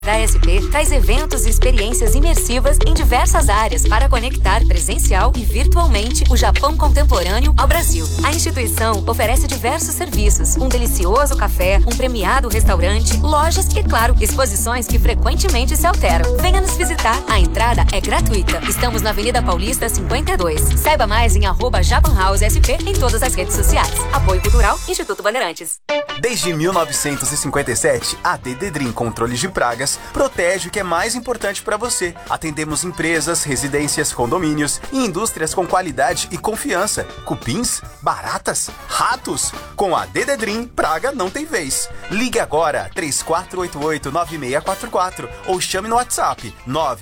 A SP traz eventos e experiências imersivas em diversas áreas para conectar presencial e virtualmente o Japão contemporâneo ao Brasil. A instituição oferece diversos serviços, um delicioso café, um premiado restaurante, lojas e, claro, exposições que frequentemente se alteram. Venha nos visitar. A entrada é gratuita. Estamos na Avenida Paulista 52. Saiba mais em @JapanHouseSP em todas as redes sociais. Apoio Cultural, Instituto Bandeirantes. Desde 1957, a Dededrim Controles de Pragas protege o que é mais importante para você. Atendemos empresas, residências, condomínios e indústrias com qualidade e confiança. Cupins, baratas, ratos. Com a Dededrim, praga não tem vez. Ligue agora 3488-9644 ou chame no WhatsApp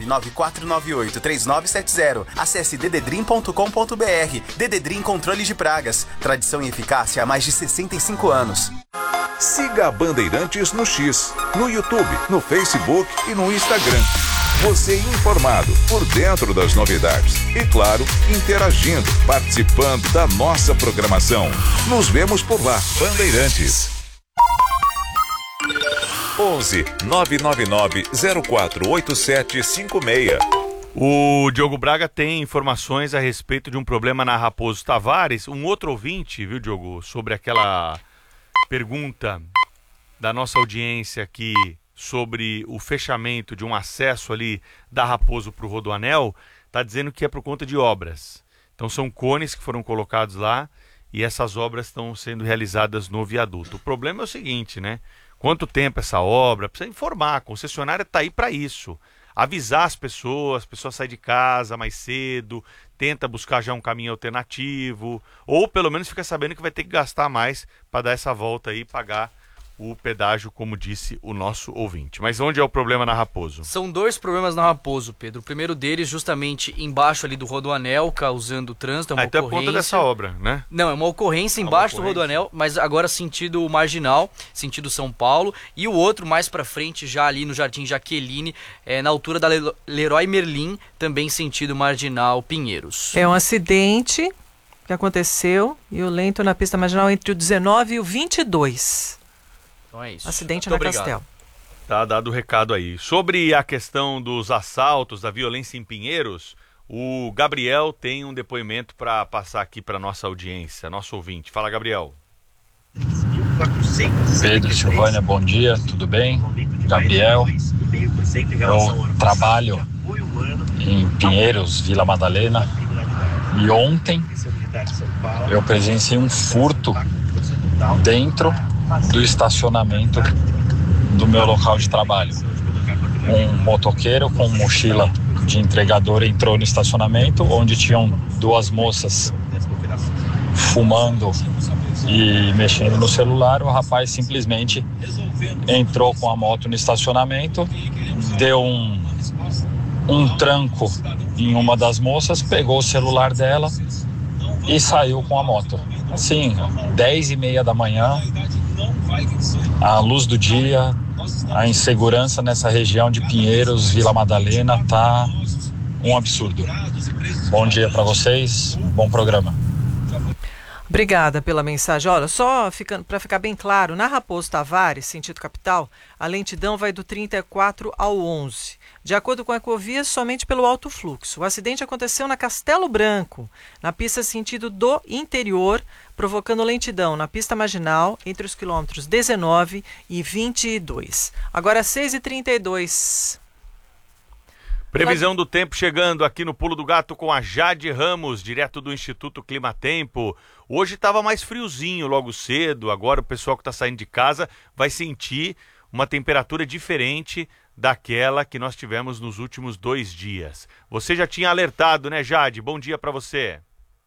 99498-3970. Acesse dededrim.com.br. Dededrim Controle de Pragas. Tradição e eficácia há mais de 65 anos. Siga a Bandeirantes no X, no YouTube, no Facebook e no Instagram. Você informado, por dentro das novidades e, claro, interagindo, participando da nossa programação. Nos vemos por lá. Bandeirantes. 11 999 048756. O Diogo Braga tem informações a respeito de um problema na Raposo Tavares. Um outro ouvinte, viu, Diogo, sobre aquela pergunta da nossa audiência aqui sobre o fechamento de um acesso ali da Raposo para o Rodoanel, está dizendo que é por conta de obras. Então são cones que foram colocados lá e essas obras estão sendo realizadas no viaduto. O problema é o seguinte, né? Quanto tempo essa obra? Precisa informar, a concessionária está aí para isso. Avisar as pessoas saem de casa mais cedo, tenta buscar já um caminho alternativo, ou pelo menos fica sabendo que vai ter que gastar mais para dar essa volta aí e pagar o pedágio, como disse o nosso ouvinte. Mas onde é o problema na Raposo? São dois problemas na Raposo, Pedro. O primeiro deles justamente embaixo ali do Rodoanel, causando trânsito, é uma então ocorrência. É ponta dessa obra, né? Não, é uma ocorrência embaixo do Rodoanel, mas agora sentido marginal, sentido São Paulo. E o outro mais pra frente, já ali no Jardim Jaqueline, na altura da Leroy Merlin, também sentido marginal Pinheiros. É um acidente que aconteceu e o lento na pista marginal entre o 19 e o 22. Então é isso. Acidente na Castel. Tá dado o recado aí. Sobre a questão dos assaltos, da violência em Pinheiros, o Gabriel tem um depoimento para passar aqui para nossa audiência, nosso ouvinte. Fala, Gabriel. Pedro, Silvânia, bom dia, tudo bem? Gabriel, eu trabalho em Pinheiros, Vila Madalena, e ontem eu presenciei um furto dentro do estacionamento do meu local de trabalho. Um motoqueiro com mochila de entregador entrou no estacionamento, onde tinham duas moças fumando e mexendo no celular. O rapaz simplesmente entrou com a moto no estacionamento, deu um tranco em uma das moças, pegou o celular dela e saiu com a moto. Assim, 10h30 da manhã, à luz do dia, a insegurança nessa região de Pinheiros, Vila Madalena, tá um absurdo. Bom dia para vocês, bom programa. Obrigada pela mensagem. Olha, só para ficar bem claro, na Raposo Tavares, sentido capital, a lentidão vai do 34 ao 11. De acordo com a Ecovia, somente pelo alto fluxo. O acidente aconteceu na Castelo Branco, na pista sentido do interior, provocando lentidão na pista marginal entre os quilômetros 19 e 22. Agora 6h32. Previsão do tempo chegando aqui no Pulo do Gato com a Jade Ramos, direto do Instituto Climatempo. Hoje estava mais friozinho logo cedo, agora o pessoal que está saindo de casa vai sentir uma temperatura diferente daquela que nós tivemos nos últimos 2 dias. Você já tinha alertado, né, Jade? Bom dia para você.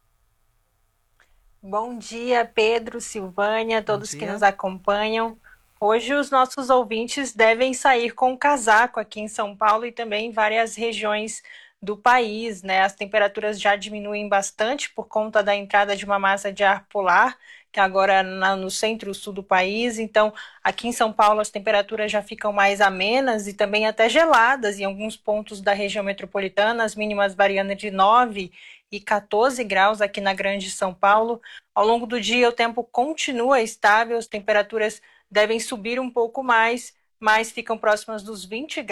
Bom dia, Pedro, Silvânia, todos que nos acompanham. Hoje os nossos ouvintes devem sair com casaco aqui em São Paulo e também em várias regiões do país, né? As temperaturas já diminuem bastante por conta da entrada de uma massa de ar polar, que agora no centro-sul do país. Então, aqui em São Paulo as temperaturas já ficam mais amenas e também até geladas em alguns pontos da região metropolitana, as mínimas variando de 9 e 14 graus aqui na Grande São Paulo. Ao longo do dia o tempo continua estável, as temperaturas devem subir um pouco mais, mas ficam próximas dos 20 graus.